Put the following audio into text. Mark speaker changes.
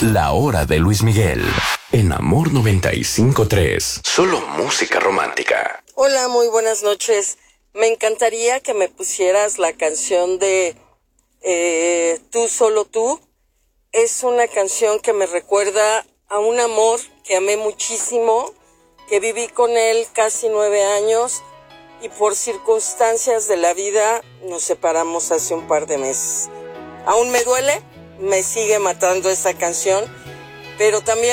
Speaker 1: La Hora de Luis Miguel, en Amor 95.3. Solo música romántica.
Speaker 2: Hola, muy buenas noches. Me encantaría que me pusieras la canción de Tú, solo tú. Es una canción que me recuerda a un amor que amé muchísimo, que viví con él casi 9 años y por circunstancias de la vida nos separamos hace un par de meses. Aún me duele, me sigue matando esta canción, pero también